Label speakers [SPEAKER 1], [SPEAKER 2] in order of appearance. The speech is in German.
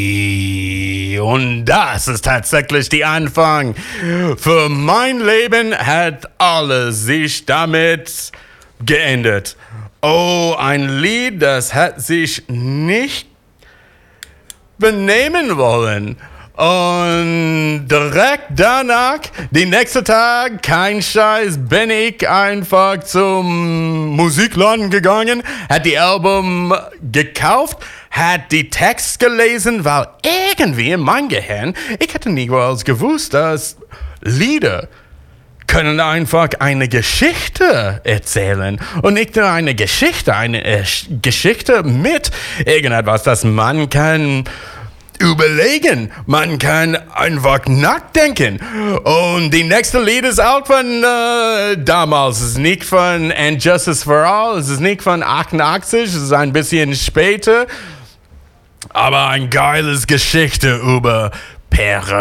[SPEAKER 1] Und das ist tatsächlich der Anfang. Für mein Leben hat alles sich damit geändert. Oh, ein Lied, das hat sich nicht benehmen wollen. Und direkt danach, den nächsten Tag, kein Scheiß, bin ich einfach zum Musikladen gegangen, hat die Album gekauft, hat die Text gelesen, weil irgendwie in meinem Gehirn, ich hätte niemals gewusst, dass Lieder können einfach eine Geschichte erzählen. Und nicht nur eine Geschichte mit irgendetwas, das man kann überlegen. Man kann einfach nachdenken. Und die nächste Lied ist auch von damals. Es ist nicht von And Justice for All. Es ist nicht von 88. Es ist ein bisschen später. Aber eine geile Geschichte über Perren.